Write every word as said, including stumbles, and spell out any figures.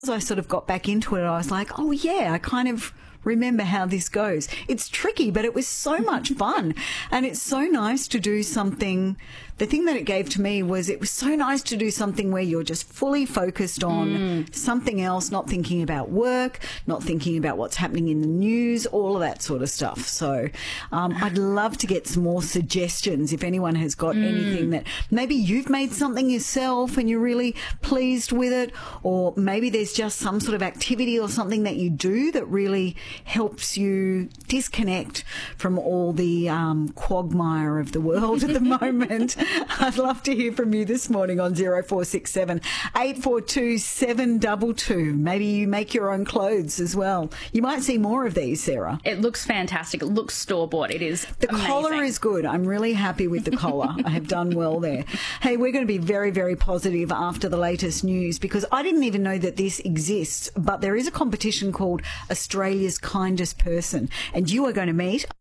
as I sort of got back into it, I was like, oh, yeah, I kind of remember how this goes. It's tricky, but it was so much fun. And it's so nice to do something. The thing that it gave to me was it was so nice to do something where you're just fully focused on mm. something else, not thinking about work, not thinking about what's happening in the news, all of that sort of stuff. So um, I'd love to get some more suggestions if anyone has got mm. anything that maybe you've made something yourself and you're really pleased with it, or maybe there's just some sort of activity or something that you do that really helps you disconnect from all the um, quagmire of the world at the moment. I'd love to hear from you this morning on zero four six seven, eight four two, seven two two. Maybe you make your own clothes as well. You might see more of these, Sarah. It looks fantastic. It looks store-bought. It is The amazing. collar is good. I'm really happy with the collar. I have done well there. Hey, we're going to be very, very positive after the latest news, because I didn't even know that this exists, but there is a competition called Australia's Kindest Person, and you are going to meet